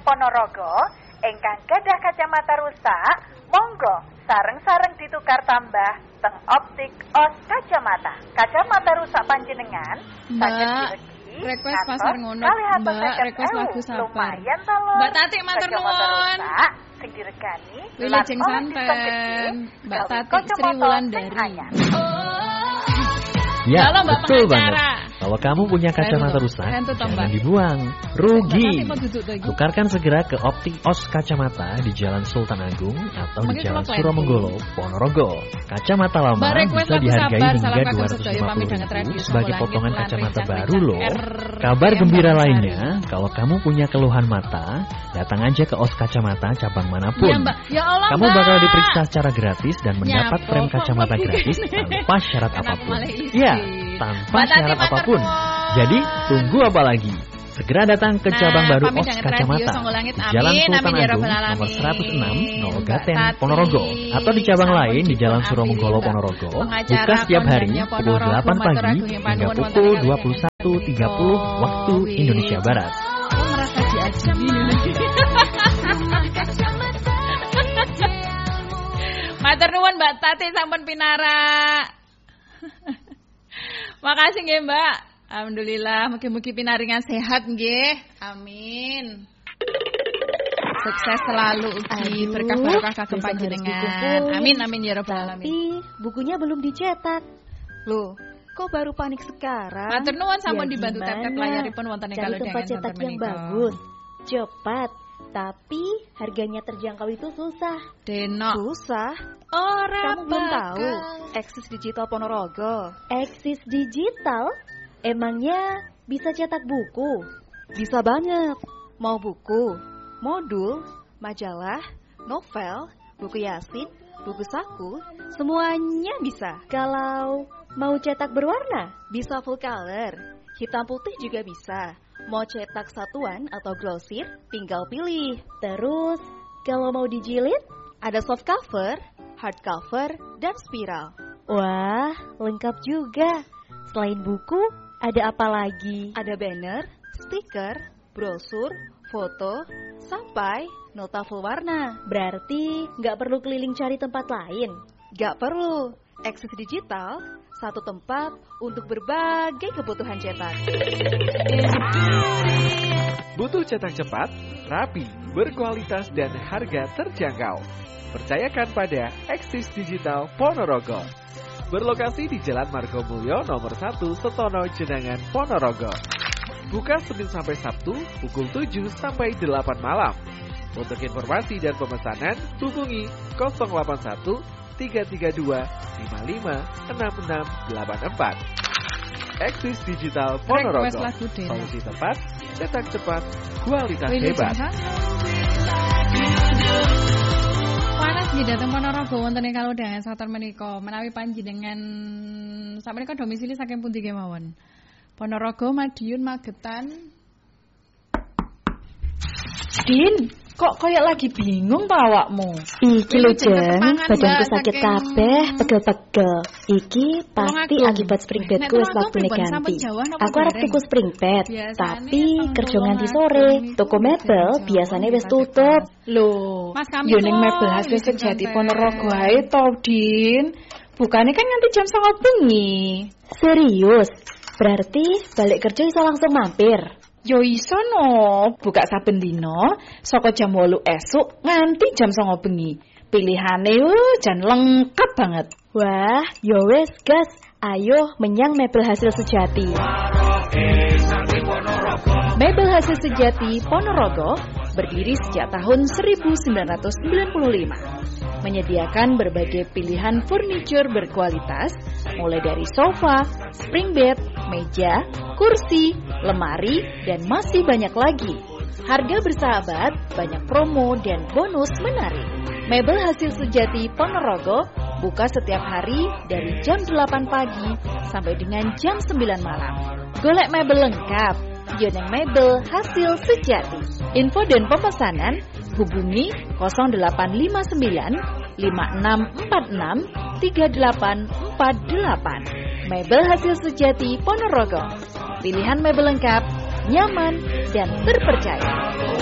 Ponorogo ingkang gadah kacamata rusak, monggo sareng-sareng ditukar tambah teng optik OS kacamata. Kacamata rusak panjenengan saged diregi request pasar ngono, Mbak, request lagu sabar. Lumayan ta lho. Mbak Tati matur nuwun. Sing diregani Wilujeng santen. Mbak Tati Sri Wulandari. Ya, halo, Mbak betul pengacara. banget. Kalau kamu punya kacamata rusak, jangan dibuang. Rugi. Tukarkan segera ke Optik OS Kacamata di Jalan Sultan Agung atau di Jalan Suromenggolo, Ponorogo. Kacamata lama bisa dihargai hingga Rp250.000 sebagai potongan kacamata baru loh. Kabar gembira lainnya, kalau kamu punya keluhan mata, datang aja ke OS Kacamata cabang manapun. Ya Allah, kamu Mbak. bakal diperiksa secara gratis dan mendapat frame kacamata gratis tanpa syarat apapun. Ya, tanpa syarat apapun. Jadi, tunggu apa lagi? Segera datang ke cabang baru OS Kacamata di Jalan Sultan Agung nomor 106 Nolgaten Ponorogo atau di cabang lain di Jalan Suromenggolo Ponorogo. Buka setiap hari pukul 8 pagi hingga pukul 21.30 waktu Indonesia Barat. Merasa diajak Matur nuwun Mbak Tati sampun pinara. Makasih nggih Mbak. Alhamdulillah, mugi-mugi pinaringan sehat nggih. Amin. Sukses selalu ugi berkah barokah kagem panjenengan. Amin amin ya rabbal alamin. Tapi bukunya belum dicetak. Loh, kok baru panik sekarang? Matur nuwun sampun Ya dibantu gimana? tap-tap layaripun wonten ing Cari kalodhangan tempat cetak yang bagus, cepat, tapi harganya terjangkau itu susah. Denok. Susah? Ora Kamu belum tahu Eksis Digital Ponorogo. Eksis Digital? Emangnya bisa cetak buku? Bisa banget. Mau buku, modul, majalah, novel, buku yasin, buku saku, semuanya bisa. Kalau mau cetak berwarna, bisa full color. Hitam putih juga bisa. Mau cetak satuan atau glosir, tinggal pilih. Terus, kalau mau dijilid, ada soft cover, hard cover, dan spiral. Wah, lengkap juga. Selain buku, ada apa lagi? Ada banner, stiker, brosur, foto, sampai nota full warna. Berarti nggak perlu keliling cari tempat lain? Nggak perlu. Eksis Digital, satu tempat untuk berbagai kebutuhan cetak. Butuh cetak cepat, rapi, berkualitas, dan harga terjangkau. Percayakan pada Eksis Digital Ponorogo. Berlokasi di Jalan Margomulyo nomor 1 Setono Jenangan Ponorogo. Buka Senin sampai Sabtu pukul 7 sampai 8 malam. Untuk informasi dan pemesanan hubungi 081 332 55 6684. Eksis Digital Ponorogo. Solusi tepat, cetak cepat, kualitas hebat. Panas nggih dhateng Ponorogo wonten ing kalodhangan saton menika menawi panjenengan sakmenika domisili saking pundi kemawon? Ponorogo, Madiun, Magetan. Din, kok koyo lagi bingung ta awakmu? Iki lho Jeng, badanku sakit kabeh, pegel-pegel. Iki pasti akibat spring bedku wis waktune ganti. Aku arep tuku spring bed, tapi kerja nganti sore. Toko mebel biasane wis tutup. Loh, yo ning mebel hasil sejati Ponorogo ae to, Din. Bukane kan nganti jam 9 bengi. Serius? Berarti balik kerja iso langsung mampir? Yo iso no, buka saben dina saka jam 8 esuk nganti jam 9 bengi. Pilihane jan lengkap banget. Wah, yo wes gas. Ayo menyang Mebel Hasil Sejati. Mebel Hasil Sejati Ponorogo berdiri sejak tahun 1995. Menyediakan berbagai pilihan furniture berkualitas, mulai dari sofa, spring bed, meja, kursi, lemari, dan masih banyak lagi. Harga bersahabat, banyak promo dan bonus menarik. Mebel Hasil Sejati Ponorogo buka setiap hari dari jam 8 pagi sampai dengan jam 9 malam. Golek mebel lengkap, Yoneng Mebel Hasil Sejati. Info dan pemesanan hubungi 0859 5646 3848. Mebel Hasil Sejati Ponorogo. Pilihan mebel lengkap, nyaman, dan terpercaya.